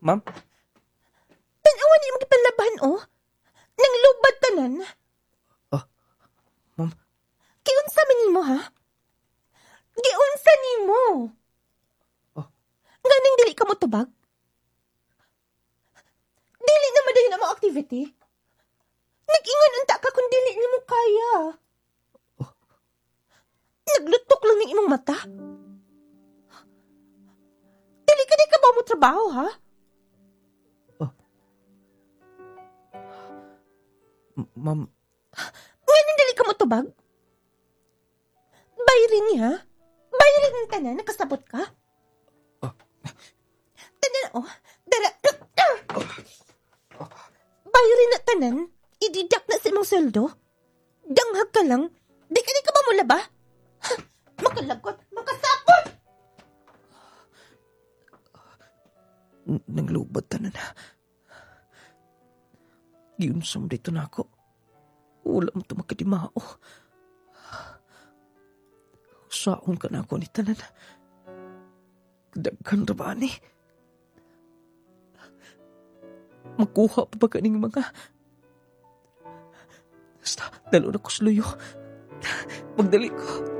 Ma'am? Tanawan ni magipanlaban, oh. Nang lubad tanan. Ma'am? Giunsa man nimo, ha? Giunsa nimo? Nga nang dili ka mo tubag? Dili naman dahil na mo activity. Nag-ingon unta ka kung dili nimo kaya. Naglutok lang ng imong mata. Dili ka di ka ba mo trabaho, ha? Ma'am, Nga nang dili ka mo tubag? Bayarin niya? Bayarin ng tanan, nakasabot ka? Tanan, oh. Dara. Bayarin na tanan, ididak na sa imong sweldo. Danghag ka lang, di ka ba mula ba? Makalagot, makasabot! nanglubad tanan. Giunsam dito na ako. Wala mo ito makadimao. Saon ka na ako ni tanan. Daghan ra ba ni? Makuha pa ba kaning mga... Basta, dalo na ko sa luyo. Magdali ko.